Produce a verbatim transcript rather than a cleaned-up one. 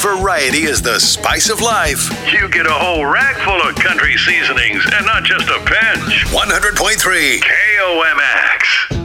variety is the spice of life. You get a whole rack full of country seasonings and not just a pinch. one hundred point three K O M X.